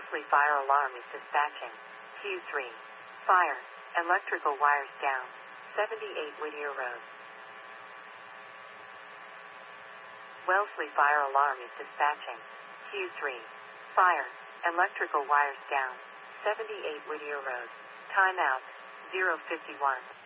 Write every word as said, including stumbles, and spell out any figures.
Wellesley Fire Alarm is dispatching. Q three. Fire. Electrical wires down. seventy-eight Whittier Road. Wellesley Fire Alarm is dispatching. Q three. Fire. Electrical wires down. seventy-eight Whittier Road. Timeout. zero fifty-one.